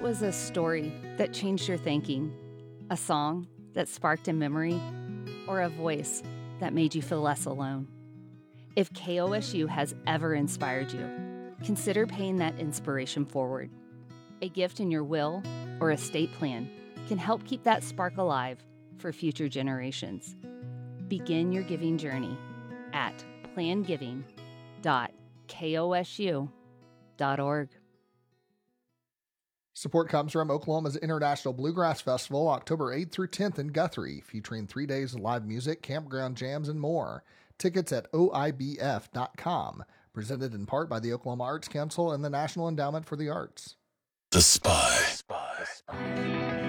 was a story that changed your thinking, a song that sparked a memory, or a voice that made you feel less alone. If KOSU has ever inspired you, consider paying that inspiration forward. A gift in your will or estate plan can help keep that spark alive for future generations. Begin your giving journey at plangiving.kosu.org. Support comes from Oklahoma's International Bluegrass Festival, October 8th through 10th in Guthrie, featuring 3 days of live music, campground jams, and more. Tickets at oibf.com. Presented in part by the Oklahoma Arts Council and the National Endowment for the Arts. The Spy.